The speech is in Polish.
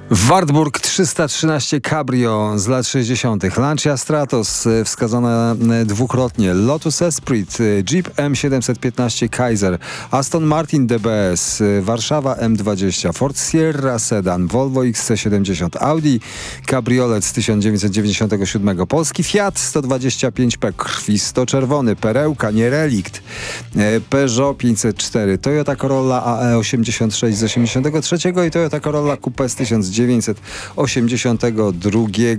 Wartburg 313 Cabrio z lat 60. Lancia Stratos wskazana dwukrotnie. Lotus Esprit, Jeep M715 Kaiser, Aston Martin DBS, Warszawa M20, Ford Sierra Sedan, Volvo XC70, Audi Cabriolet z 1997, polski Fiat 125P, krwisto czerwony, perełka, nie relikt, Peugeot 504, Toyota Corolla AE86 z 83 i Toyota Corolla Coupe z 1982.